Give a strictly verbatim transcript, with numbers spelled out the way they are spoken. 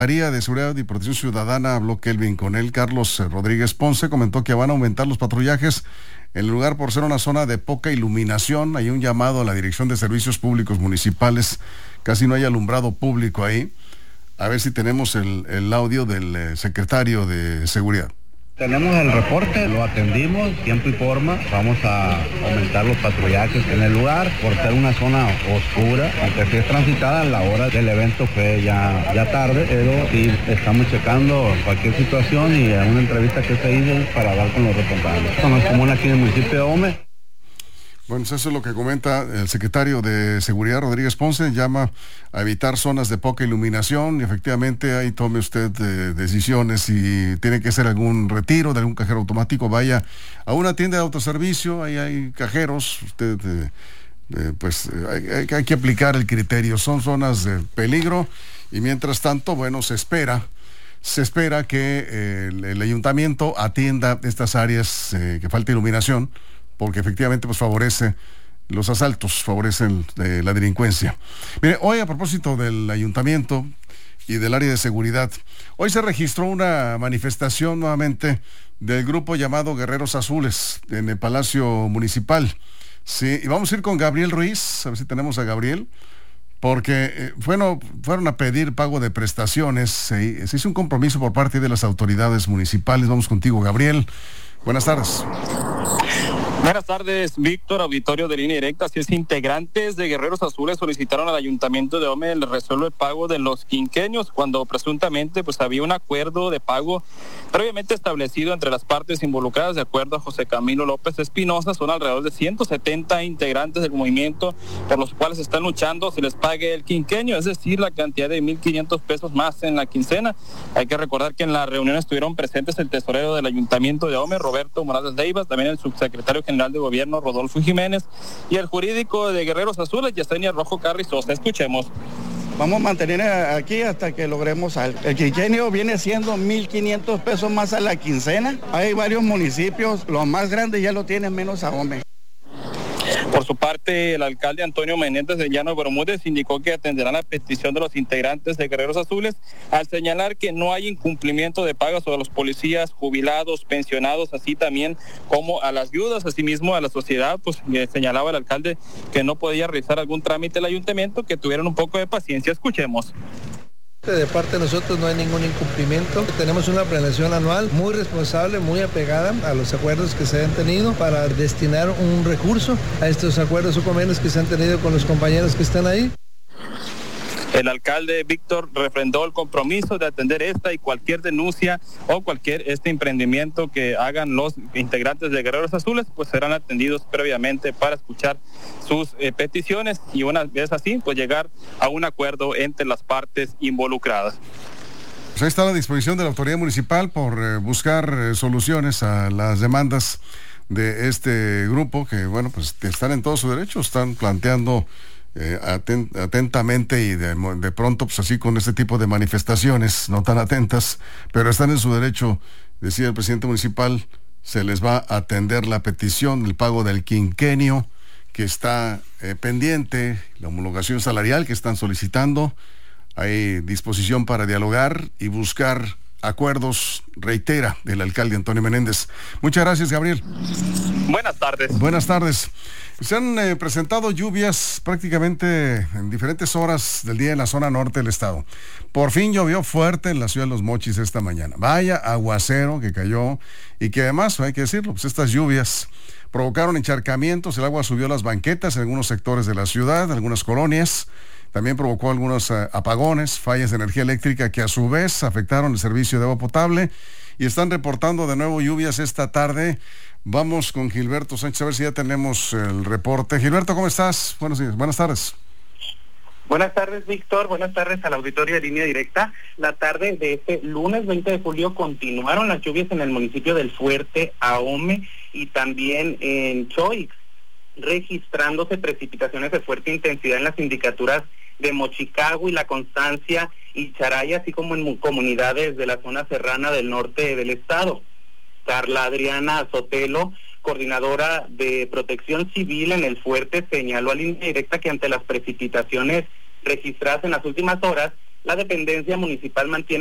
Secretaría de Seguridad y Protección Ciudadana habló Kelvin con él. Carlos Rodríguez Ponce comentó que van a aumentar los patrullajes en el lugar por ser una zona de poca iluminación. Hay un llamado a la Dirección de Servicios Públicos Municipales, casi no hay alumbrado público ahí. A ver si tenemos el, el audio del eh, secretario de Seguridad. Tenemos el reporte, lo atendimos, tiempo y forma. Vamos a aumentar los patrullajes en el lugar por ser una zona oscura, aunque sí es transitada. La hora del evento fue ya, ya tarde, pero sí estamos checando cualquier situación y en una entrevista que se hizo para dar con los responsables. Esto no es común aquí en el municipio de Ahome. Bueno, eso es lo que comenta el secretario de Seguridad, Rodríguez Ponce. Llama a evitar zonas de poca iluminación y efectivamente ahí tome usted eh, decisiones. Si tiene que hacer algún retiro de algún cajero automático, vaya a una tienda de autoservicio, ahí hay cajeros. Usted, eh, eh, pues eh, hay, hay que aplicar el criterio. Son zonas de peligro y mientras tanto, bueno, se espera. Se espera que eh, el, el ayuntamiento atienda estas áreas eh, que falta iluminación, porque efectivamente pues favorece los asaltos, favorecen eh, la delincuencia. Mire, hoy a propósito del ayuntamiento y del área de seguridad, hoy se registró una manifestación nuevamente del grupo llamado Guerreros Azules en el Palacio Municipal. Sí, y vamos a ir con Gabriel Ruiz, a ver si tenemos a Gabriel, porque eh, bueno, fueron a pedir pago de prestaciones, se, se hizo un compromiso por parte de las autoridades municipales. Vamos contigo, Gabriel. Buenas tardes. Buenas tardes, Víctor, auditorio de Línea Directa. Así es, integrantes de Guerreros Azules solicitaron al Ayuntamiento de Ahome el resuelvo el pago de los quinquenios cuando presuntamente pues había un acuerdo de pago previamente establecido entre las partes involucradas. De acuerdo a José Camilo López Espinosa, son alrededor de ciento setenta integrantes del movimiento por los cuales están luchando se les pague el quinquenio, es decir, la cantidad de mil quinientos pesos más en la quincena. Hay que recordar que en la reunión estuvieron presentes el tesorero del Ayuntamiento de Ahome, Roberto Morales Leivas, también el subsecretario general de Gobierno, Rodolfo Jiménez, y el jurídico de Guerreros Azules, Yesenia Rojo Carrizosa. Escuchemos. Vamos a mantener aquí hasta que logremos algo. El quinquenio viene siendo mil quinientos pesos más a la quincena. Hay varios municipios, los más grandes ya lo tienen, menos Ahome. Por su parte, el alcalde Antonio Menéndez de Llano Bermúdez indicó que atenderán la petición de los integrantes de Guerreros Azules al señalar que no hay incumplimiento de pagas a los policías, jubilados, pensionados, así también como a las viudas. Asimismo, a la sociedad, pues eh, señalaba el alcalde que no podía realizar algún trámite el ayuntamiento, que tuvieran un poco de paciencia. Escuchemos. De parte de nosotros no hay ningún incumplimiento. Tenemos una planeación anual muy responsable, muy apegada a los acuerdos que se han tenido para destinar un recurso a estos acuerdos o convenios que se han tenido con los compañeros que están ahí. El alcalde Víctor refrendó el compromiso de atender esta y cualquier denuncia o cualquier este emprendimiento que hagan los integrantes de Guerreros Azules, pues serán atendidos previamente para escuchar sus eh, peticiones y una vez así, pues llegar a un acuerdo entre las partes involucradas. Pues ahí está la disposición de la autoridad municipal por eh, buscar eh, soluciones a las demandas de este grupo que, bueno, pues están en todo su derecho, están planteando Eh, atent, atentamente y de, de pronto pues así con este tipo de manifestaciones no tan atentas, pero están en su derecho. Decía el presidente municipal, se les va a atender la petición del pago del quinquenio que está eh, pendiente, la homologación salarial que están solicitando. Hay disposición para dialogar y buscar acuerdos, reitera el alcalde Antonio Menéndez. Muchas gracias, Gabriel. Buenas tardes. Buenas tardes. Se han eh, presentado lluvias prácticamente en diferentes horas del día en la zona norte del estado. Por fin llovió fuerte en la ciudad de Los Mochis esta mañana. Vaya aguacero que cayó y que además, hay que decirlo, pues estas lluvias provocaron encharcamientos, el agua subió a las banquetas en algunos sectores de la ciudad, en algunas colonias. También provocó algunos uh, apagones, fallas de energía eléctrica que a su vez afectaron el servicio de agua potable y están reportando de nuevo lluvias esta tarde. Vamos con Gilberto Sánchez a ver si ya tenemos el reporte. Gilberto, ¿cómo estás? Buenos días, buenas tardes. Buenas tardes, Víctor. Buenas tardes al auditorio de Línea Directa. La tarde de este lunes veinte de julio continuaron las lluvias en el municipio del Fuerte, Ahome y también en Choix, registrándose precipitaciones de fuerte intensidad en las sindicaturas de Mochicagua y La Constancia y Charaya, así como en comunidades de la zona serrana del norte del estado. Carla Adriana Sotelo, coordinadora de Protección Civil en el Fuerte, señaló a Línea Directa que ante las precipitaciones registradas en las últimas horas, la dependencia municipal mantiene